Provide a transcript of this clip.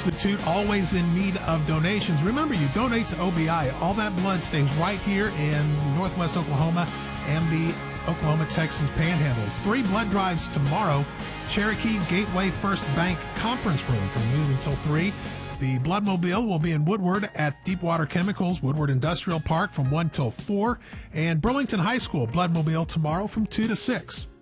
Institute, always in need of donations. Remember, you donate to OBI. All that blood stays right here in Northwest Oklahoma and the Oklahoma-Texas panhandles. 3 blood drives tomorrow. Cherokee Gateway First Bank Conference Room from noon until 3. The Bloodmobile will be in Woodward at Deepwater Chemicals, Woodward Industrial Park from 1 till 4. And Burlington High School Bloodmobile tomorrow from 2 to 6.